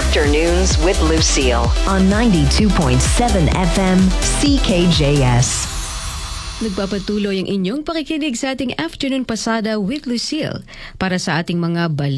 Afternoons with Lucille on 92.7 FM CKJS. Nagpapatuloy ang inyong pakikinig sa ating Afternoon Pasada with Lucille para sa ating mga balita.